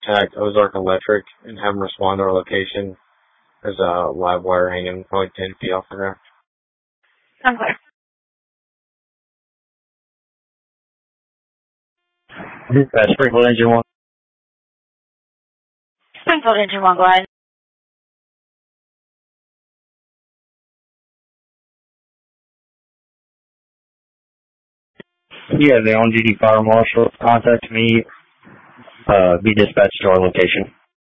contact Ozark Electric and have them respond to our location. There's a live wire hanging probably 10 feet off the ground. I'm clear. Springfield Engine 1. Springfield Engine 1, go ahead. Yeah, the on-duty fire marshal contact me. Be dispatched to our location.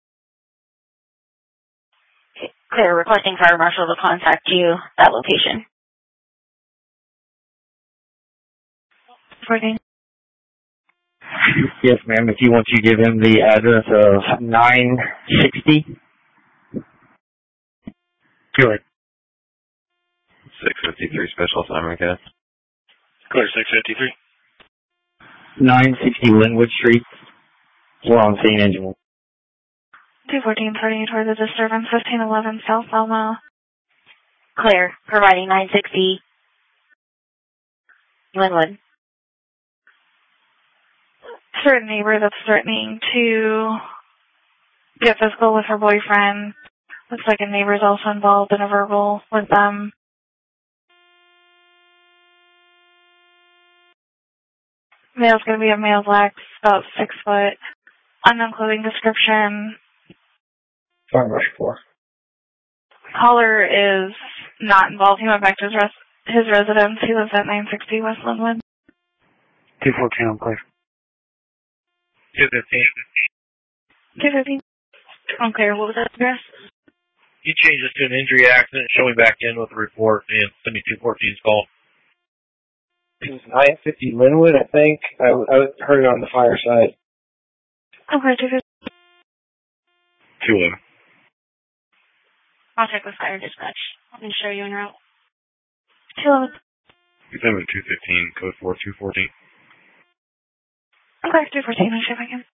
Clear, requesting fire marshal to contact you, that location. 14. Yes, ma'am. If you want to give him the address of 960. Good. 653 Special Assignment Cast. Clear 653. 960 Linwood Street. We're on scene, Engine 1. 214, turning toward the disturbance, 1511 South Elmo. Clear, providing 960 Linwood. Certain neighbor that's threatening to get physical with her boyfriend. Looks like a neighbor's also involved in a verbal with them. Male's going to be a male black, about 6 foot. Unknown clothing description. Fire Marshal 4. Caller is not involved. He went back to his residence. He lives at 960 West Linwood. 214, I'm clear. 215. 215. I'm clear. What was that address? You change this to an injury accident, show me back in with a report, and send me 214's call. This is 950 Linwood, I think. I heard it on the fire side. Okay, 215. 211. I'll check with fire dispatch. I'll be sure you en route. 211. December 215, code 4214. Okay, 214. I'll see if I can.